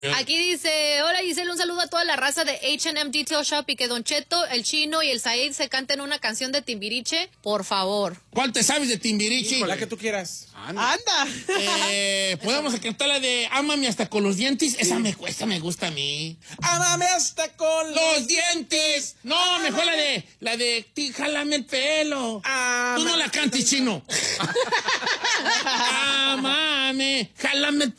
Aquí dice, hola Giselle, un saludo a toda la raza de H&M Detail Shop y que Don Cheto, el Chino y el Said se canten una canción de Timbiriche, por favor. ¿Cuál te sabes de Timbiriche? La que tú quieras. ¡Anda! Podemos cantar la de Ámame hasta con los dientes. Esa me gusta a mí. Ámame hasta con ¡Los dientes! No, mejor la de jálame el pelo. Tú no la cantes, Chino. Ámame, jálame el